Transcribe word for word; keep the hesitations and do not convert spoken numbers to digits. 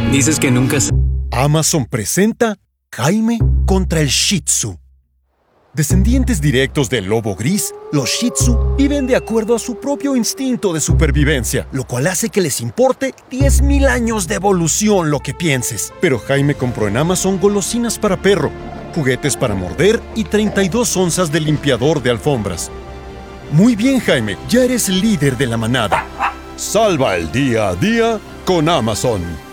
Dices que nunca... se- Amazon presenta Jaime contra el Shih Tzu. Descendientes directos del lobo gris, los Shih Tzu viven de acuerdo a su propio instinto de supervivencia, lo cual hace que les importe diez mil años de evolución lo que pienses. Pero Jaime compró en Amazon golosinas para perro, juguetes para morder y treinta y dos onzas de limpiador de alfombras. Muy bien, Jaime, ya eres líder de la manada. Salva el día a día con Amazon.